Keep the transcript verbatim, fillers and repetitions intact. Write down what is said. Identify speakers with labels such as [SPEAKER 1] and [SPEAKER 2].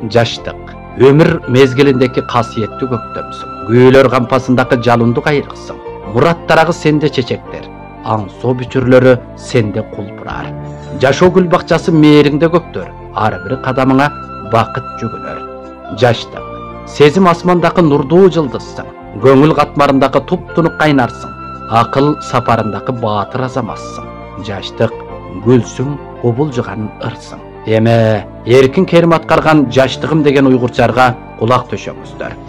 [SPEAKER 1] Жаштык. Өмір мезгилиндеки касиеттүү көктөмсүң. Күйөлөр кампасындагы жалындык айрыксың. Мураттарагы сенде чечектер. Аңсоо бүчүрлөрү сенде кулпурар. Жашоо гүл бакчасы мээриңде көктөр. Ар бир кадамыңа бакыт жүгүнөр. Жаштык. Сезим асмандагы нурдуу жылдызсың. Көңүл катмарындагы туп-тунук кайнарсың. Акыл сапарындагы баатыр азаматсың. Жаштык. Гүлсүң, кубулжуган ырсың. Эме, эркин керим аткарган жаштыгым деген уйгурчарга кулак төшөңүздөр.